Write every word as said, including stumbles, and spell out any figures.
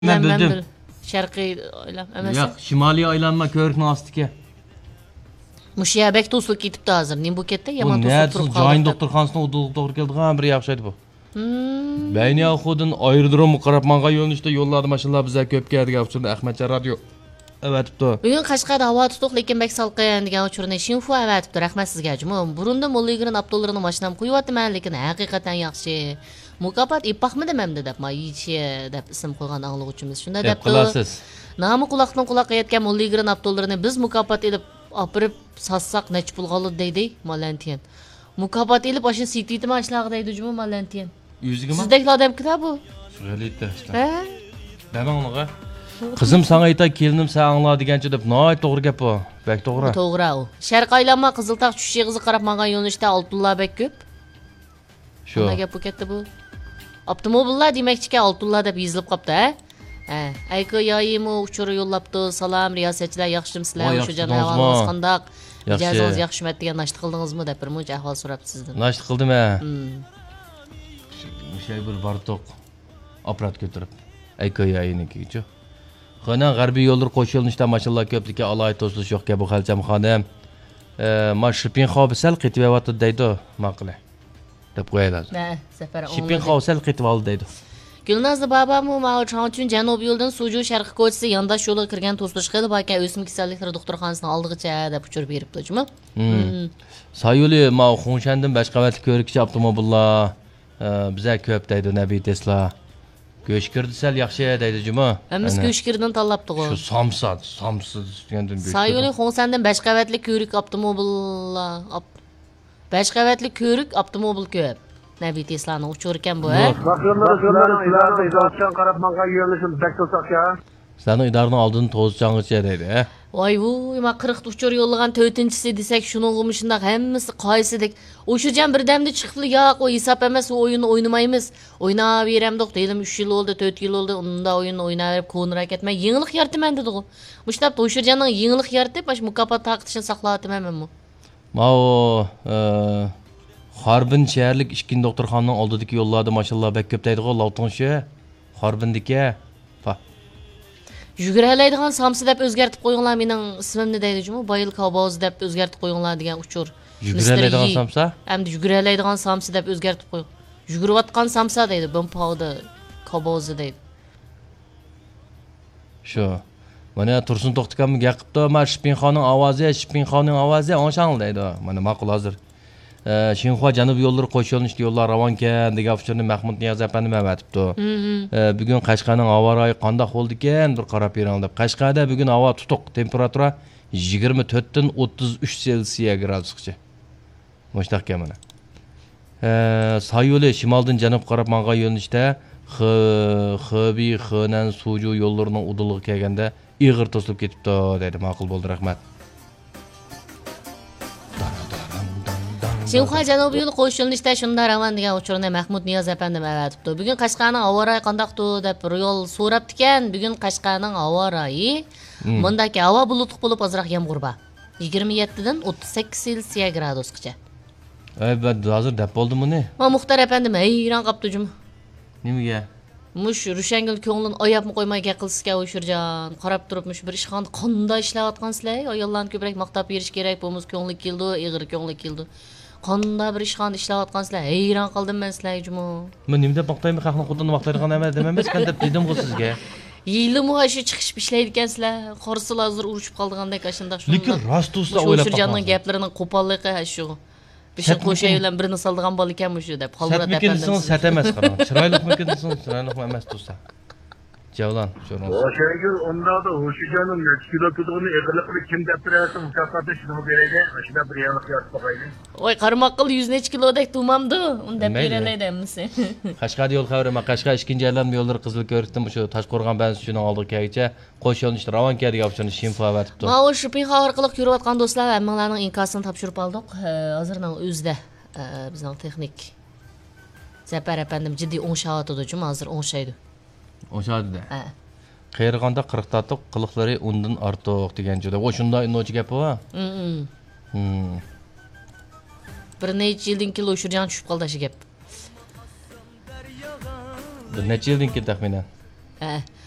Ben bildim. Şarkı öyle. Yok, şimali aylanma körükün astıki. Muşya bek to'sliq ketibdi hozir. Nimbuketda yaman to'sliq turib qoldi. Joyin doktorxonasidan udulib to'g'ri keldigan bir yaxshi edi bu. Hmm. Bayni axudin aerodrom qarab manga yo'lnishda yo'lladi mashallah bizga ko'p keldi gapchirdi Ahmadcha radio. Avatibdi. Bugun Qashqarda havo tutuq, lekin bek salqin degan uchurni Shinfu avatibdi. Rahmat sizga juma. Burunda Mo'lligirin Abdullarini mashinam qo'yyapman, lekin haqiqatan yaxshi. Mukofot ipaqmi demamdi deb, mayichi deb ism qo'ygan anglovchimiz shunda debdi. Qilasiz. Nami quloqdan quloqqa yetgan Mo'lligirin Abdullarini biz mukofot edib opirib satsaq nech pul qoladi deydi Malantiyan. Mukofot elib o'sha sititimi ashlag'i deydi juma Malantiyan. Yuzigimi? Sizdek odam kira bu. Shug'ulitda işte. Ha? Demang unaqa. Qizim sana ayta kelinim sen angla degancha deb, noy to'g'ri gap bu. Bek to'g'ri. To'g'ri u. Sharq aylanma Qiziltog' tushish yig'izi qarab menga yo'nalishda Altulla bek ko'p. Shu. Nima gap bu ketdi bu? Avtomobillar demakchika Altulla deb yozilib qopti, ha? Ha, ayko yoyimi uchur yo'llabdi. Salom riyosatchilar, yaxshimisizlar? O'sha jon ahvolingiz qandoq? Mijozingiz yaxshimi degan nashti qildingizmi deb bir muncha ahvol so'rabdi sizdan. Nashti qildim ha. Hmm. Şey bir bartoq aparat götürüp ayko yoyinikichu. Xona g'arbiy yo'llar qo'sh yo'linishda mashallah ko'pligi alay to'slish yo'q bu xalcham xonim. E, ma shipping xobisal qetib deydi maqli. deb qo'yadi. Ha, safar o'ng'il. Shipping xobisal qetib oldi deydi. Gulnazli bobomi Ma'uchonchun Janubiy yo'ldan Suju sharqi ko'chasi yondosh yo'lga kirgan to'slish qildi, balki o'sim kasalliklari doktorxonasining oldigacha deb uchirib beribdi, juma. Hmm. Sayoli ma Xunshandan boshqa qavatli ko'rikchi avtomobillar biza ko'p deydi Nabiy Tesla. Go'shkirdi sal yaxshi deydi juma. Hammasi go'shkirdan tanlabdi go. Shu Samsat, Samsat degandan go'shkir. Sayoli Xonsandan boshqa qavatli ko'rik avtomobillar, boshqa qavatli ko'rik avtomobil ko'p. Nabiy Tesla'ni uchur ekan bu, ha? Bakımları şunların ileride izatçan karab manga yönlüşüm bek olsak ya. Seni idarının aldığını tozcağıca deydi, he? Voy vuy, ma qirq uchur yo'llagan to'rtinchisi desak, shuning g'umishindaq hammasi qaysidek. O'shajan birdamda chiqibli, yo'q, u hisob emas, u o'yinni o'ynamaymiz. O'ynaveramdiq, dedim uch yil bo'ldi, to'rt yil bo'ldi, unda o'yinni o'ynaverib ko'nrak ketmay, yengillik yaratiman dedi u. Mushlab o'shajanning yengillik yaratib, bash mukofot taqtishini saqlayapman men bu. Ma o Harbin şehirlik ikkinchi doktorxonaning oldidagi yo'llarda mashallah bek ko'p deydi-ku, Lavtonshi. Harbindiki. Fa. Yuguralaydigan samsi deb o'zgartib qo'yinglar, mening ismimni deydi juma, Bayil Cowboys deb o'zgartib qo'yinglar degan uchur. Yuguralaydigan samsa? Endi yuguralaydigan samsi deb o'zgartib qo'ying. Yugurayotgan samsa deydi, Bompowda Cowboys deydi. Shu. Mana Tursun To'xtikamni gapibdi, ma Shipinxonning ovozi, Shipinxonning ovozi o'shang deydi. Mana ma'qul hozir. Shinxua Janubiy yo'llar qo'sh yo'linishda yo'llar ravonkan degan uchurni Mahmud Niyoz apandim avatibdi. Bugun Qashqarning havo rayi qanday bo'ldi ekan, bir qarab berang deb. Qashqarda bugun havo tutuq, temperatura yigirma to'rt dan o'ttiz uch Selsiya gradusgacha. Mushtahkam mana. Sayoli shimoldan janub qarab manga yo'linishda Xbi, Xnan, Suju yo'llarining udiliga kelganda ig'ir to'silib ketibdi dedi. Ma'qul bo'ldi, rahmat. Shinxua Janubiy yo'l qo'sh yo'linishda shunda ravon degan uchurni Mahmud Niyoz apandim avatibdi. Bugun Qashqarning havo rayi qandaqdi deb bir yo'l so'rabdi ekan. Bugun Qashqarning havo rayi bundaki havo bulutli bo'lib ozroq yomg'ir bor. yigirma yetti dan o'ttiz sakkiz Selsiya gradusgacha. Ay, ben hozir deb bo'ldimi ne? Ma Muxtar apandim hayron qopdi juma. Nimaga? Mush Rushangul ko'nglini oyapmi qo'ymay gaqilsizga o'shirjan. Qarab turibmish bir ishxon qanday ishlayotgansizlar? Ayollarni ko'proq maqtab berish kerak, bo'lmasa ko'ngli keldi, ig'ir ko'ngli keldi. Qanday bir ishxonada ishlayotgansizlar? Hayron qoldim men sizlarga juma. Men nima deb maqtaymi, xalqni qo'ldan maqtaydigan emas demaymiz kan deb dedim-ku sizga. Yilimi shu chiqishib ishlaydi ekansizlar. Qorsilar hozir urushib qoldigandek ashunda shunda. Lekin rost usta o'ylab topgan. O'shirjanning gaplarining qo'polliqi shu. Bishin qo'shay bilan birini saldigan bol ekanmi shu deb qoldirib apandim. Satmikin sat emas qarang. Chiroyliqmikin son, chiroyliqmi emas do'stlar. Javlan, sho'ron. O'shangil onda da o'shajanning necha kilo turganini eg'irlikni kim deb turasa, mukofotni shuni beraydi. Shunda bir yangilik yozib qo'yaylik. Voy, qarmoqqil yuz necha kilodek tumamdi. Uni deb beralaydi endi. Qashqarda yo'l xavri, ma Qashqar ikkinchi aylanma yo'llari Qizil ko'rikdan shu Toshqo'rg'on benzinining oldiga kelguncha qo'sh yo'linishda ravon keladigan opsionni Shinfu avatibdi. Ma o'sha Shipinxon orqali yurayotgan do'stlar, hammalarning inkosini topshirib oldik. Hozirning o'zida bizning texnik Zapar apandim jiddiy o'ngshayotdi juma, hozir o'ngshaydi. O'shadi. Ha. Qayrig'anda qirq tatib qiliqlari undan ortiq degan joyda. O shunday nochi gap bor. Mhm. Hmm. Bir necha yildan keyin o'shirjan tushib qoldi shu gap. Bir necha yildan keyin taxminan. Ha.